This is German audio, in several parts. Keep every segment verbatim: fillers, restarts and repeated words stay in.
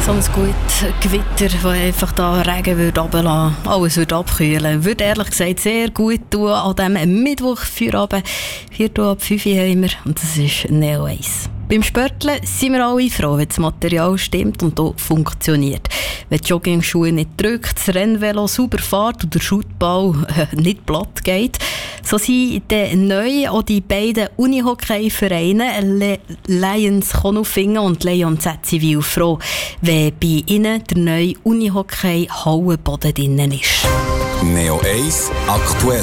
so ein gutes Gewitter, das einfach da Regen würde runterlassen, alles würde abkühlen. Würde ehrlich gesagt sehr gut tun an diesem Mittwoch, Feierabend. Viertel ab fünf Uhr haben wir und das ist Neo eins. Beim Spörteln sind wir alle froh, wenn das Material stimmt und auch funktioniert. Wenn die Joggingschuhe nicht drückt, das Rennvelo sauber fährt und der Schuttball äh, nicht platt geht. So sind dann neu auch die beiden Unihockey-Vereine Le- Lions Konolfingen und Leon Zäziwil froh, wenn bei ihnen der neue Unihockey-Hallenboden drin ist. Neo eins aktuell.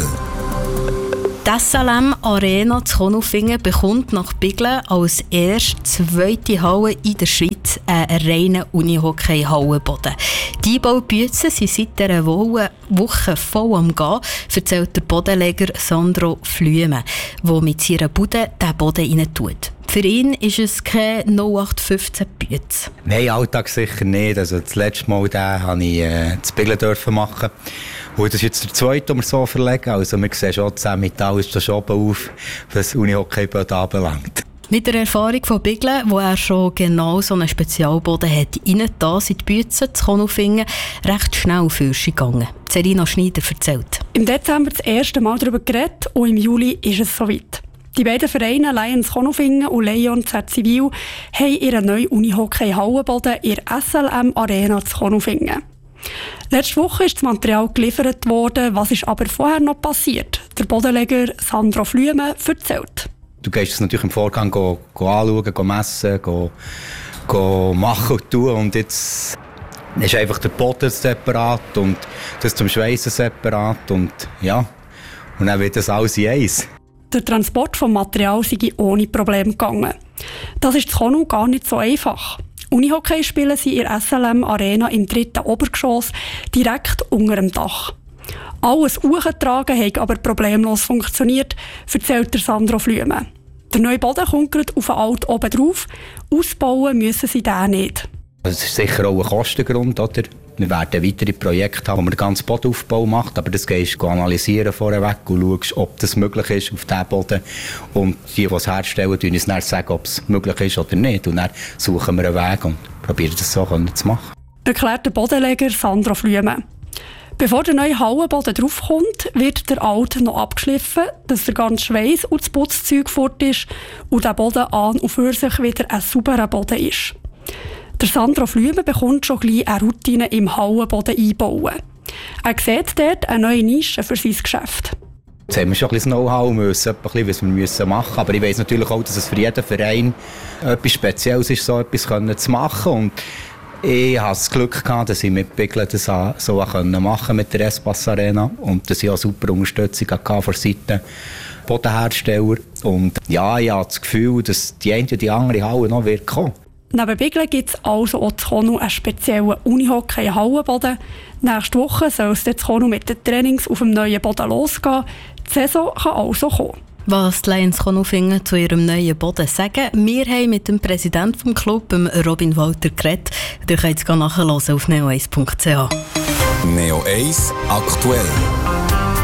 Die S L M Arena zu Konolfingen bekommt nach Biglen als erste zweite Halle in der Schweiz einen reinen Unihockey-Hallenboden. Die Einbaubützen sind seit dieser Woche voll am Gehen, erzählt der Bodenleger Sandro Flüme, der mit seiner Bude den Boden rein tut. Für ihn ist es kein null acht fünfzehn Bütz. Nein, Alltag sicher nicht. Also das letzte Mal den durfte ich äh, zu Biglen dürfen machen. Und das ist jetzt der zweite, den wir so verlegen. Also wir sehen schon, zehn Metall ist da schon oben auf, was das Unihockey-Boden anbelangt. Mit der Erfahrung von Biglen, wo er schon genau so einen Spezialboden hat, rein da sind die Bützen zu Konolfingen recht schnell für sich gegangen. Serena Schneider erzählt. Im Dezember das erste Mal darüber geredet und im Juli ist es soweit. Die beiden Vereine Lions Konolfingen und Leon Zäziwil haben ihren neuen Unihockey-Hallenboden in der S L M Arena zu Konolfingen. Letzte Woche ist das Material geliefert worden. Was ist aber vorher noch passiert? Der Bodenleger Sandro Flüme erzählt. Du gehst es natürlich im Vorgang go, go anschauen, go messen, go, go machen und tun. Und jetzt ist einfach der Boden separat und das zum Schweissen separat. Und ja, und dann wird das alles in eins. Der Transport des Materials sei ohne Probleme gegangen. Das ist in Konol gar nicht so einfach. Unihockey-Spiele sind in der S L M Arena im dritten Obergeschoss, direkt unter dem Dach. Alles hochgetragen hat aber problemlos funktioniert, erzählt der Sandro Flüme. Der neue Boden kommt gerade auf den alten oben drauf. Ausbauen müssen sie den nicht. Das ist sicher auch ein Kostengrund, oder? Wir werden weitere Projekte haben, wo man den ganzen Bodenaufbau macht, aber das gehst du analysieren vorweg und schaust, ob das möglich ist auf diesem Boden. Und die, die es herstellen, sagen uns dann sagen, ob es möglich ist oder nicht. Und dann suchen wir einen Weg und probieren das so zu machen. Erklärt der Bodenleger Sandro Flüme. Bevor der neue Hallenboden draufkommt, wird der alte noch abgeschliffen, dass der ganze Schweiß und das Putzzeug fort ist und der Boden an und für sich wieder ein sauberer Boden ist. Der Sandro Flüme bekommt schon gleich eine Routine im Hallenboden einbauen. Er sieht dort eine neue Nische für sein Geschäft. Jetzt haben wir schon ein bisschen Know-how müssen, ein bisschen, was wir müssen machen müssen. Aber ich weiss natürlich auch, dass es für jeden Verein etwas Spezielles ist, so etwas zu machen. Und ich hatte das Glück gehabt, dass ich mit Biglen das so machen konnte mit der Espace Arena. Und dass ich auch super Unterstützung hatte von Seiten Bodenhersteller. Und ja, ich habe das Gefühl, dass die eine oder die andere Halle noch wird kommen. Neben Biglen gibt es also auch in Konol einen speziellen Unihockey-Hallenboden. Nächste Woche soll es in Konol mit den Trainings auf dem neuen Boden losgehen. Die Saison kann also kommen. Was die Lions Konolfingen zu ihrem neuen Boden sagen, wir haben mit dem Präsidenten des Clubs, Robin Walter, geredet. Ihr könnt es nachhören auf neo eins punkt c h. Neo eins aktuell.